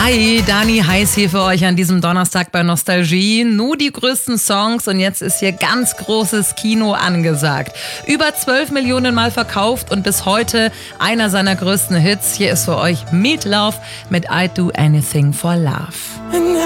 Hi, Dani Heiß hier für euch an diesem Donnerstag bei Nostalgie. Nur die größten Songs und jetzt ist hier ganz großes Kino angesagt. Über 12 Millionen Mal verkauft und bis heute einer seiner größten Hits. Hier ist für euch Meat Loaf mit I'd Do Anything for Love.